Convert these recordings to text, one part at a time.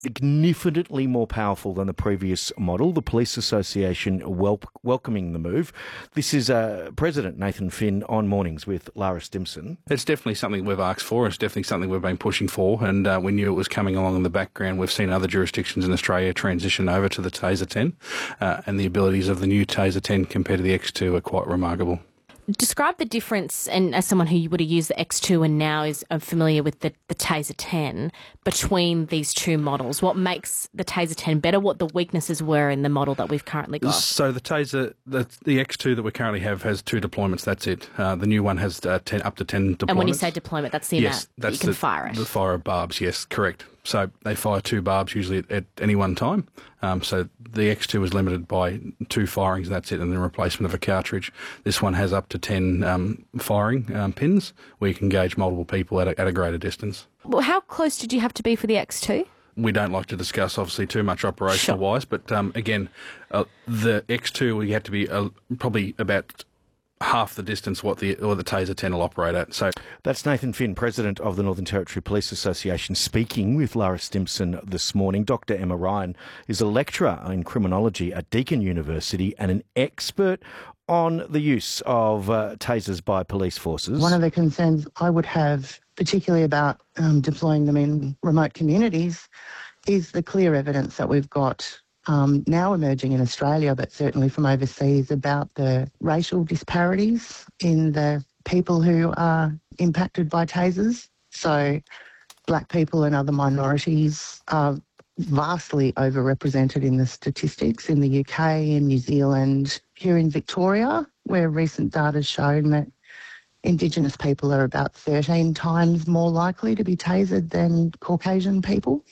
significantly more powerful than the previous model. The Police Association welcoming the move. This is President Nathan Finn on Mornings with Lara Stimson. It's definitely something we've asked for. It's definitely something we've been pushing for, and we knew it was coming along in the background. We've seen other jurisdictions in Australia transition over to the Taser 10, and the abilities of the new Taser 10 compared to the X2 are quite remarkable. Describe the difference, and as someone who would have used the X2 and now is familiar with the Taser 10, between these two models. What makes the Taser 10 better? What the weaknesses were in the model that we've currently got? So the Taser, the X2 that we currently have has 2 deployments, that's it. The new one has up to 10 deployments. And when you say deployment, that's the amount that you can fire it? The fire of barbs, yes, correct. So they fire 2 barbs usually at any one time. So the X2 is limited by 2 firings, and that's it, and the replacement of a cartridge. This one has up to 10 firing pins where you can engage multiple people at a greater distance. Well, how close did you have to be for the X2? We don't like to discuss, obviously, too much operational-wise, but again, the X2, we have to be probably about half the distance what the Taser 10 will operate at. So that's Nathan Finn, President of the Northern Territory Police Association, speaking with Lara Stimson this morning. Dr. Emma Ryan is a lecturer in criminology at Deakin University and an expert on the use of tasers by police forces. One of the concerns I would have, particularly about deploying them in remote communities, is the clear evidence that we've got now emerging in Australia, but certainly from overseas, about the racial disparities in the people who are impacted by tasers. So black people and other minorities are vastly overrepresented in the statistics in the UK, in New Zealand, here in Victoria, where recent data has shown that Indigenous people are about 13 times more likely to be tasered than Caucasian people.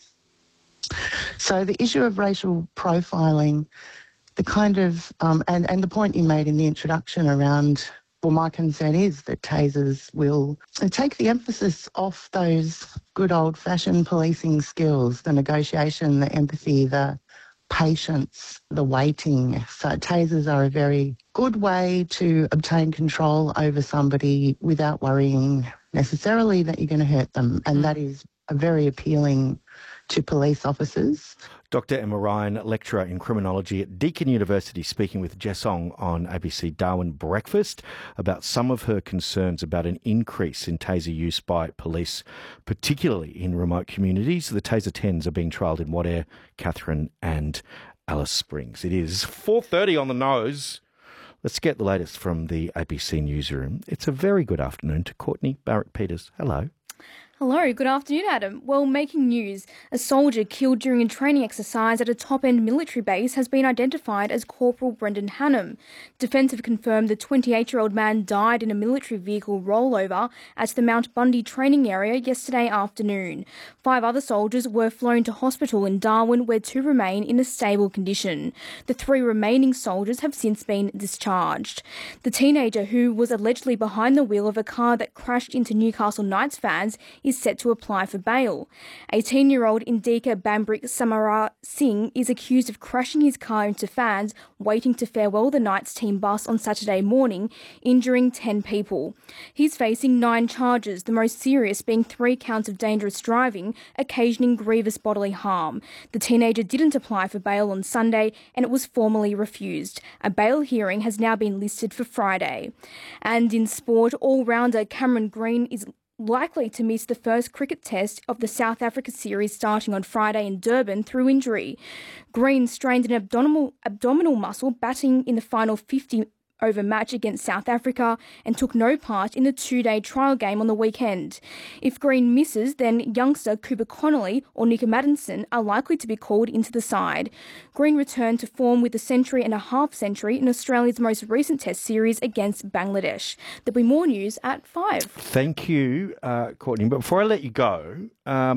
So the issue of racial profiling, the kind of, and the point you made in the introduction around, well, my concern is that tasers will take the emphasis off those good old-fashioned policing skills, the negotiation, the empathy, the patience, the waiting. So tasers are a very good way to obtain control over somebody without worrying necessarily that you're going to hurt them, and that is very appealing to police officers. Dr. Emma Ryan, lecturer in criminology at Deakin University, speaking with Jess Ong on ABC Darwin Breakfast about some of her concerns about an increase in taser use by police, particularly in remote communities. The Taser 10s are being trialled in Wadair, Katherine and Alice Springs. It is 4:30 on the nose. Let's get the latest from the ABC newsroom. It's a very good afternoon to Courtney Barrett-Peters. Hello. Hello, good afternoon, Adam. Well, making news. A soldier killed during a training exercise at a top-end military base has been identified as Corporal Brendan Hannum. Defence have confirmed the 28-year-old man died in a military vehicle rollover at the Mount Bundy training area yesterday afternoon. 5 other soldiers were flown to hospital in Darwin, where 2 remain in a stable condition. The 3 remaining soldiers have since been discharged. The teenager, who was allegedly behind the wheel of a car that crashed into Newcastle Knights fans, is set to apply for bail. 18-year-old Indika Bambrik Samara Singh is accused of crashing his car into fans waiting to farewell the Knights team bus on Saturday morning, injuring 10 people. He's facing 9 charges, the most serious being 3 counts of dangerous driving, occasioning grievous bodily harm. The teenager didn't apply for bail on Sunday, and it was formally refused. A bail hearing has now been listed for Friday. And in sport, all-rounder Cameron Green is likely to miss the first cricket test of the South Africa series starting on Friday in Durban through injury. Green strained an abdominal muscle batting in the final 50-over match against South Africa and took no part in the 2-day trial game on the weekend. If Green misses, then youngster Cooper Connolly or Nico Maddinson are likely to be called into the side. Green returned to form with a century-and-a-half century in Australia's most recent test series against Bangladesh. There'll be more news at 5. Thank you, Courtney. But before I let you go,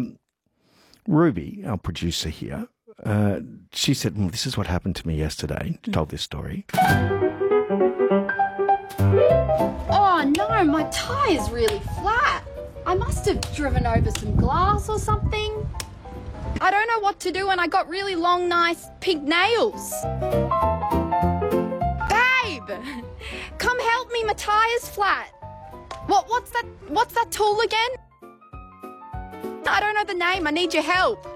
Ruby, our producer here, she said, this is what happened to me yesterday. Told this story. Oh no, my tyre is really flat. I must have driven over some glass or something. I don't know what to do and I got really long, nice pink nails. Babe! Come help me, my tyre's flat. What's that tool again? I don't know the name, I need your help.